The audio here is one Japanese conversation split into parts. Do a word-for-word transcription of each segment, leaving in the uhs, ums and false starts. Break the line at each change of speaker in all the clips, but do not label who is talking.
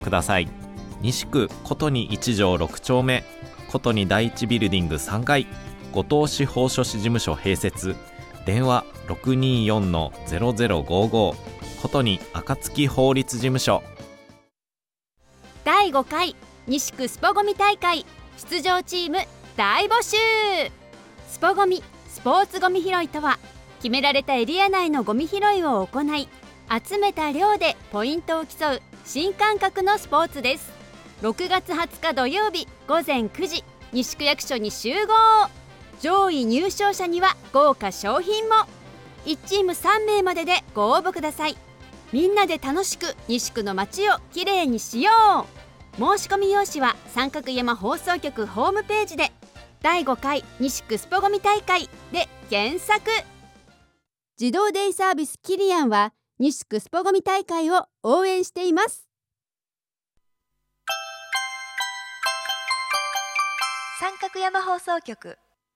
ください。西区琴にいち条ろく丁目、琴に第一ビルディングさんがい、後藤司法書士事務所併設、電話 ろくにーよんのゼロゼロごご、琴に暁法律事務所。
だいごかい西区スポゴミ大会出場チーム大募集。スポゴミスポーツゴミ拾いとは、決められたエリア内のゴミ拾いを行い、集めた量でポイントを競う新感覚のスポーツです。ろくがつはつか土曜日ごぜんくじ、西区役所に集合。上位入賞者には豪華賞品も。いちチームさんめいまででご応募ください。みんなで楽しく西区の街をきれいにしよう。申し込み用紙は三角山放送局ホームページで、だいごかい西区スポゴミ大会で検索。自動デイサービスキリアンは西区スポゴミ大会を応援しています。
三角山放送局。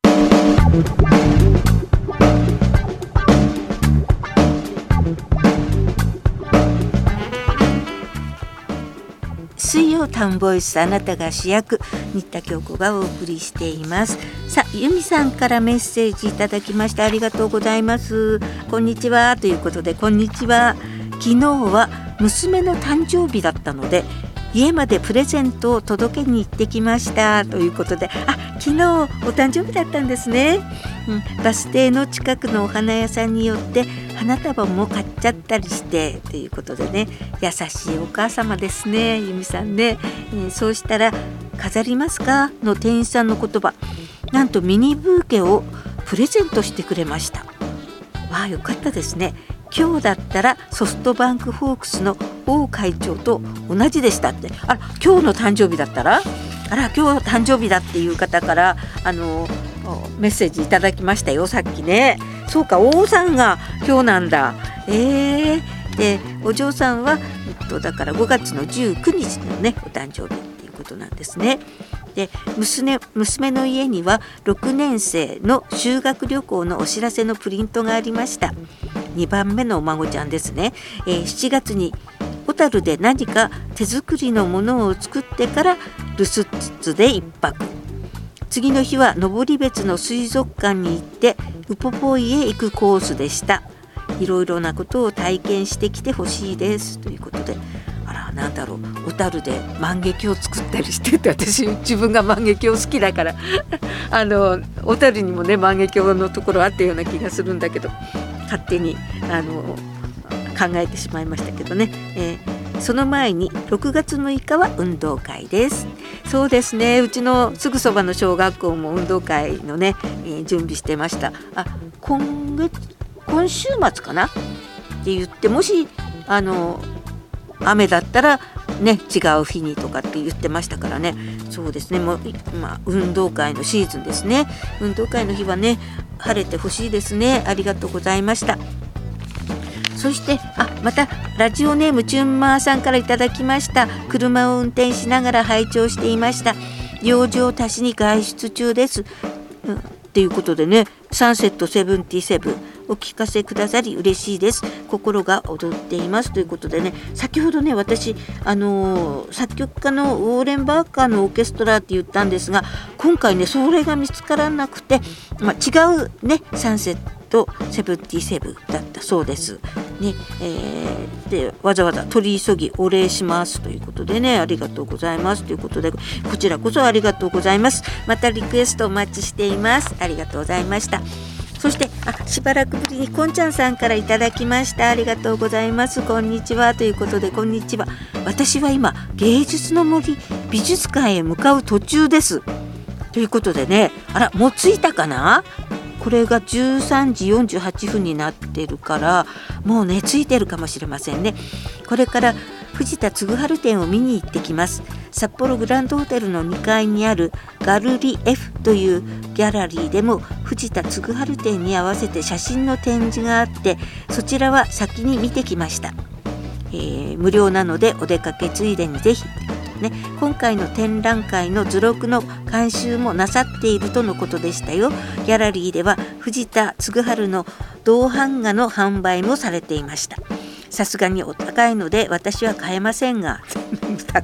水曜タウンボイス、あなたが主役、新田京子がお送りしています。さあ、由美さんからメッセージいただきましてありがとうございます。こんにちはということで、こんにちは。昨日は娘の誕生日だったので家までプレゼントを届けに行ってきましたということで、あ、昨日お誕生日だったんですね、うん、バス停の近くのお花屋さんによって花束も買っちゃったりしてということでね、優しいお母様ですね、由美さんね、えー、そうしたら飾りますかの店員さんの言葉、なんとミニブーケをプレゼントしてくれました。わあ、よかったですね。今日だったらソフトバンクホークスの王会長と同じでしたって。あら、今日の誕生日だったら、あら、今日誕生日だっていう方からあのメッセージいただきましたよ、さっきね。そうか、王さんが今日なんだ。えー、でお嬢さんは、えっと、だからごがつのじゅうくにちのねお誕生日っていうことなんですね。で 娘, 娘の家にはろくねんせいの修学旅行のお知らせのプリントがありました。にばんめのお孫ちゃんですね、えー、しちがつに小樽で何か手作りのものを作ってから留守ツでいっぱく、次の日は登別の水族館に行ってウポポイへ行くコースでした。いろいろなことを体験してきてほしいですということで、あら、なんだろう、小樽で万華鏡を作ったりしてて、私自分が万華鏡好きだからあの小樽にもね万華鏡のところあったような気がするんだけど、勝手にあの考えてしまいましたけどね、えー、その前にろくがつむいかは運動会です。そうですね、うちのすぐそばの小学校も運動会のね、えー、準備してました。あ、今月今週末かなって言って、もしあの雨だったらね違う日にとかって言ってましたからね。そうですね、もう、まあ、運動会のシーズンですね。運動会の日はね晴れてほしいですね。ありがとうございました。そしてあまたラジオネームチュンマーさんからいただきました。車を運転しながら拝聴していました。用事を足しに外出中です、うん、っていうことでね、サンセットセブンティーセブンお聞かせくださり嬉しいです。心が踊っていますということでね、先ほどね私、あのー、作曲家のウォーレン・バーカーのオーケストラって言ったんですが、今回ねそれが見つからなくて、まあ、違うねサンセットセブンティーセブンだったそうですね、えー、でわざわざ取り急ぎお礼しますということでね、ありがとうございますということで、こちらこそありがとうございます。またリクエストお待ちしています。ありがとうございました。そしてあしばらくぶりにこんちゃんさんからいただきました。ありがとうございます。こんにちはということで、こんにちは。私は今芸術の森美術館へ向かう途中ですということでね、あらもう着いたかな。これがじゅうさんじよんじゅうはっぷんになってるからもうね着いてるかもしれませんね。これから藤田嗣治展を見に行ってきます。札幌グランドホテルのにかいにあるガルリ F というギャラリーでも藤田嗣治展に合わせて写真の展示があって、そちらは先に見てきました。えー、無料なのでお出かけついでにぜひね、今回の展覧会の図録の監修もなさっているとのことでしたよ。ギャラリーでは藤田嗣治の銅版画の販売もされていました。 さすがにお高いので私は買えませんが